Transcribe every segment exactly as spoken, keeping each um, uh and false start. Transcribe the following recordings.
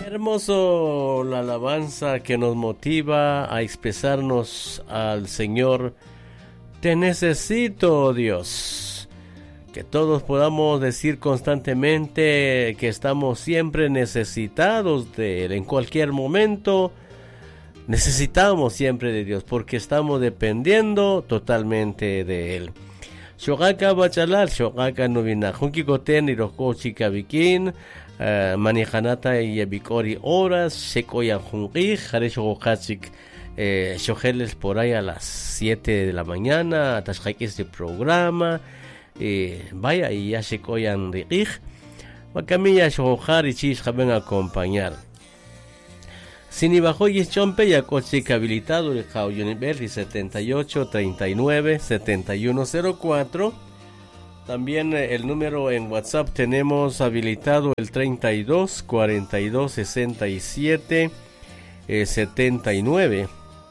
Hermoso la alabanza que nos motiva a expresarnos al Señor. Te necesito, Dios. Que todos podamos decir constantemente que estamos siempre necesitados de Él. En cualquier momento necesitamos siempre de Dios porque estamos dependiendo totalmente de Él. Shogaka bachalal, shogaka novina, junki koten y roko chica bikin, manijanata y bikori horas, shekoya junki, jare shogokachik, shogeles por ahí a las siete de la mañana, tashkaik este programa, vaya y ya shekoyan rikij, wakamilla shogojar y chis jaben a acompañar. Sini bajo y chompe ya coche habilitado el Jau Universe setenta y ocho treinta y nueve setenta y uno cero cuatro. También el número en WhatsApp tenemos habilitado el treinta y dos cuarenta y dos sesenta y siete setenta y nueve.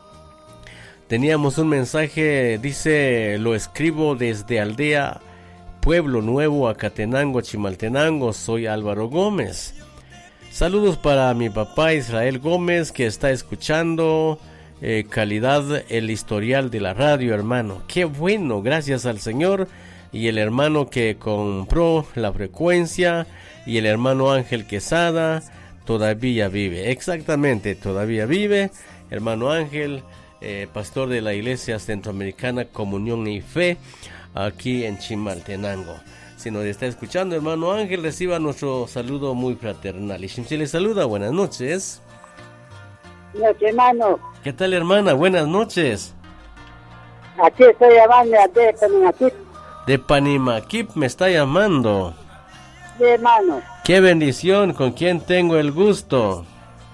Teníamos un mensaje, dice, lo escribo desde Aldea Pueblo Nuevo, Acatenango, Chimaltenango, soy Álvaro Gómez. Saludos para mi papá Israel Gómez que está escuchando, eh, calidad el historial de la radio, hermano. Qué bueno, gracias al Señor. Y el hermano que compró la frecuencia y el hermano Ángel Quesada todavía vive. Exactamente, todavía vive. Hermano Ángel, eh, pastor de la Iglesia Centroamericana Comunión y Fe, aquí en Chimaltenango. Si nos está escuchando, hermano Ángel, reciba nuestro saludo muy fraternal. Y si le saluda, buenas noches. Buenas noches, hermano. ¿Qué tal, hermana? Buenas noches. Aquí estoy llamando de Panimaquip. De Panimaquip me está llamando. Sí, hermano. Qué bendición, ¿con quién tengo el gusto?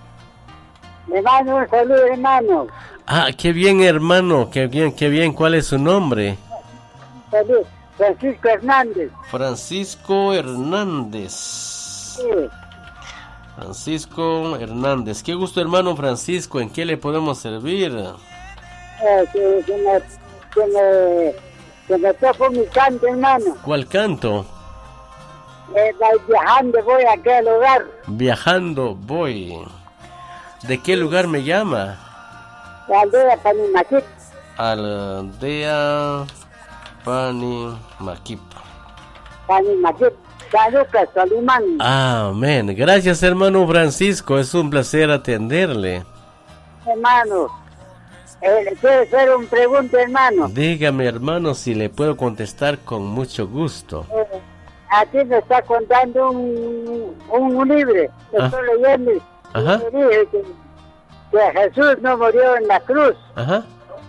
Hermano, un saludo, hermano. Ah, qué bien, hermano, qué bien, qué bien. ¿Cuál es su nombre? Salud. Francisco Hernández. Francisco Hernández. Sí. Francisco Hernández. Qué gusto, hermano Francisco. ¿En qué le podemos servir? Eh, que, que, me, que, me, que me toco mi canto, hermano. ¿Cuál canto? Eh, viajando voy a aquel lugar. Viajando voy. ¿De qué lugar me llama? La aldea Panimaquip. Aldea Panimaquip. Panimaquip. San Lucas, Solimán. Amén. Gracias, hermano Francisco. Es un placer atenderle. Hermano, eh, le quiero hacer una pregunta, hermano. Dígame, hermano, si le puedo contestar con mucho gusto. Eh, aquí me está contando un, un libro que ah. estoy leyendo. Ajá. Y me dice que, que Jesús no murió en la cruz. Ajá.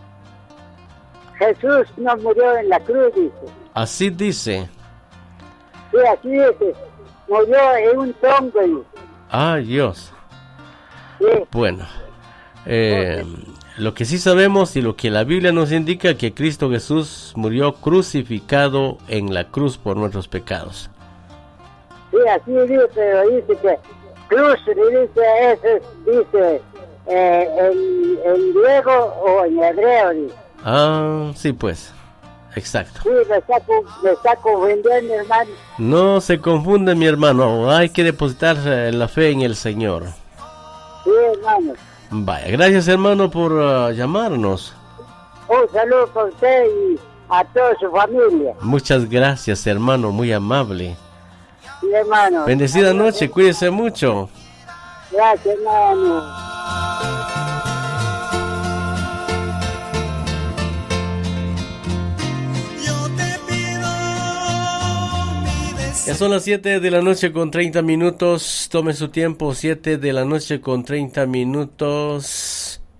Jesús no murió en la cruz, dice. Así dice. Sí, así dice. Murió en un tronco. Dice. Ah, Dios. Sí. Bueno, eh, lo que sí sabemos y lo que la Biblia nos indica que Cristo Jesús murió crucificado en la cruz por nuestros pecados. Sí, así dice, pero dice que cruz, dice, ese, dice, eh, en, en griego o en hebreo, dice. Ah, sí, pues, exacto. Sí, me está, me está confundiendo, hermano. No se confunde, mi hermano, hay que depositar la fe en el Señor. Sí, hermano. Vaya, gracias, hermano, por uh, llamarnos. Un saludo para usted y a toda su familia. Muchas gracias, hermano, muy amable. Sí, hermano. Bendecida Adiós. noche, cuídese mucho. Gracias, hermano. Ya son las siete de la noche con treinta minutos. Tome su tiempo, siete de la noche con treinta minutos.